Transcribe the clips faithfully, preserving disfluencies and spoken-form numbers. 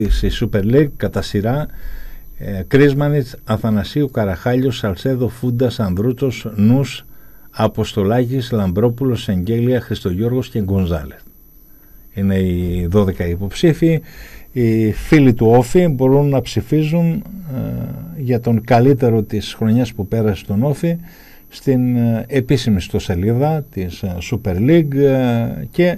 Στη Super League κατά σειρά ε, Κρίσμανιτς, Αθανασίου, Καραχάλιος, Σαλσέδο, Φούντας, Ανδρούτσος, Νους, Αποστολάκης, Λαμπρόπουλος, Εγγέλια, Χριστογιώργος και Γκονζάλες. Είναι οι δώδεκα υποψήφοι. Οι φίλοι του Όφη μπορούν να ψηφίζουν ε, για τον καλύτερο της χρονιάς που πέρασε στον Όφη στην ε, επίσημη ιστοσελίδα της ε, Super League ε, και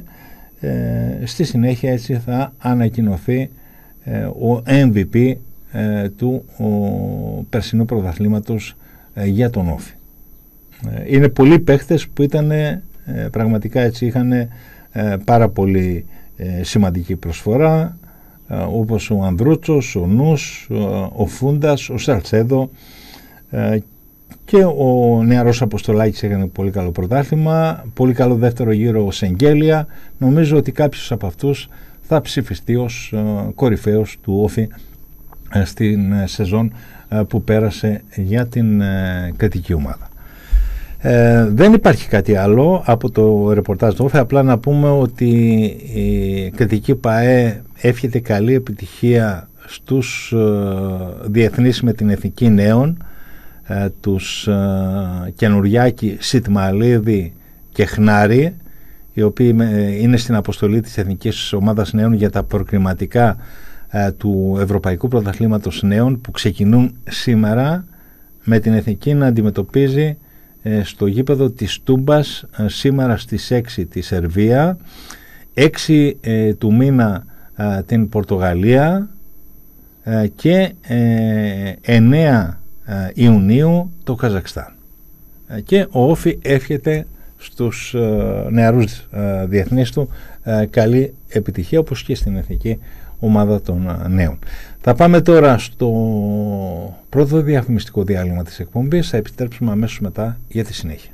ε, στη συνέχεια έτσι θα ανακοινωθεί ε, ο εμ βι πι ε, του ο, περσινού πρωταθλήματος ε, για τον Όφη. Ε, είναι πολλοί παίχτες που ήταν ε, πραγματικά έτσι είχαν ε, πάρα πολύ ε, σημαντική προσφορά, ε, όπως ο Ανδρούτσος, ο Νους, ο Φούντας, ο Σαλσέδο ε, και ο νεαρός Αποστολάκης έκανε πολύ καλό πρωτάθλημα, πολύ καλό δεύτερο γύρο ο Σεγγέλια. Νομίζω ότι κάποιος από αυτούς θα ψηφιστεί ως ε, κορυφαίος του Όφη ε, στην ε, σεζόν ε, που πέρασε για την ε, κρατική ομάδα. Ε, δεν υπάρχει κάτι άλλο από το ρεπορτάζ του Όφη, απλά να πούμε ότι η κριτική ΠΑΕ εύχεται καλή επιτυχία στους ε, διεθνείς με την Εθνική Νέων, ε, τους ε, Καινουριάκη, Σιτμαλίδη και Χνάρη, οι οποίοι ε, είναι στην αποστολή της Εθνικής Ομάδας Νέων για τα προκριματικά ε, του Ευρωπαϊκού Πρωταθλήματος Νέων που ξεκινούν σήμερα, με την Εθνική να αντιμετωπίζει στο γήπεδο της Τούμπας σήμερα στις έξι τη Σερβία, έξι ε, του μήνα ε, την Πορτογαλία ε, και ε, εννέα ε, Ιουνίου το Καζακστάν. Ε, και ο Όφη εύχεται στους ε, νεαρούς ε, διεθνείς του ε, καλή επιτυχία, όπως και στην εθνική ομάδα των ε, νέων. Θα πάμε τώρα στο πρώτο διαφημιστικό διάλειμμα της εκπομπής. Θα επιστρέψουμε αμέσως μετά για τη συνέχεια.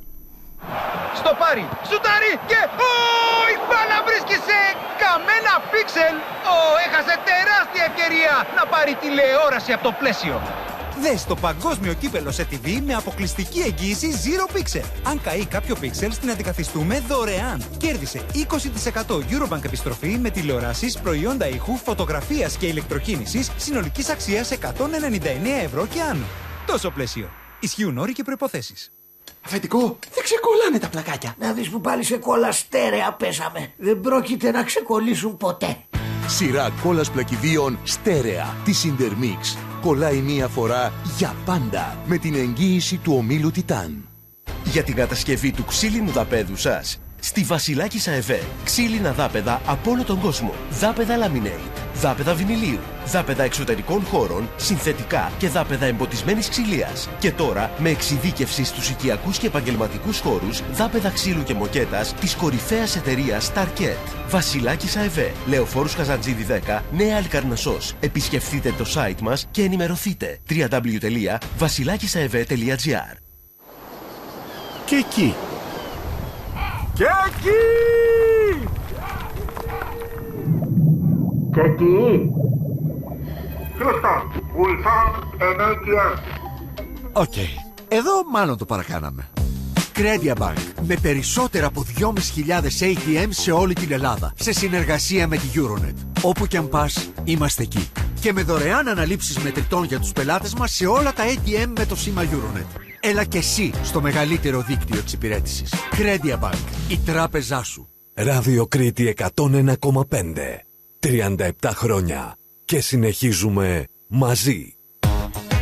Στο πάρει, σουτάρει και ο, η μπάλα βρίσκει σε καμένα πίξελ. Ο, έχασε τεράστια ευκαιρία να πάρει τηλεόραση από το πλαίσιο. Δες το παγκόσμιο κύπελο σε τι βι με αποκλειστική εγγύηση Zero Pixel. Αν καεί κάποιο πίξελ, στην αντικαθιστούμε δωρεάν. Κέρδισε είκοσι τοις εκατό Eurobank επιστροφή με τηλεοράσεις, προϊόντα ήχου, φωτογραφίας και ηλεκτροκίνησης συνολικής αξίας εκατόν ενενήντα εννέα ευρώ και άνω. Τόσο πλαίσιο. Ισχύουν όροι και προϋποθέσεις. Αφεντικό, δεν ξεκολλάνε τα πλακάκια. Να δεις που πάλι σε κόλλα στέρεα πέσαμε. Δεν πρόκειται να ξεκολλήσουν ποτέ. Σειρά κόλλας πλακιδίων στέρεα της Intermix. Κολλάει μία φορά για πάντα με την εγγύηση του ομίλου Τιτάν. Για την κατασκευή του ξύλινου δαπέδου σας, στη Βασιλάκη ΣΑΕΒΕ, ξύλινα δάπεδα από όλο τον κόσμο. Δάπεδα laminate, δάπεδα βινιλίου, δάπεδα εξωτερικών χώρων, συνθετικά και δάπεδα εμποτισμένης ξυλίας. Και τώρα με εξειδίκευση στους οικιακούς και επαγγελματικούς χώρους, δάπεδα ξύλου και μοκέτας της κορυφαίας εταιρείας Starket. Βασιλάκη ΣΑΕΒΕ, Λεωφόρους Καζαντζίδη δέκα, Νέα Αλκαρνασσός. Επισκεφτείτε το site μας και ενημερωθείτε. double-u double-u double-u τελεία βασιλάκισαεβέ τελεία τζι άρ. Και εκεί. Και εκεί! Και εκεί! Houston, Ulsan, εν έι τι εμ. Οκ, εδώ μάλλον το παρακάναμε. Credit Bank, με περισσότερα από δυόμισι χιλιάδες έι τι εμ σε όλη την Ελλάδα, σε συνεργασία με τη Euronet. Όπου και αν πας, είμαστε εκεί. Και με δωρεάν αναλήψεις μετρητών για τους πελάτες μας σε όλα τα έι τι εμ με το σήμα Euronet. Έλα και εσύ στο μεγαλύτερο δίκτυο εξυπηρέτησης. Credit Bank, η τράπεζά σου. Ράδιο Κρήτη εκατόν ένα κόμμα πέντε. τριάντα επτά χρόνια. Και συνεχίζουμε μαζί.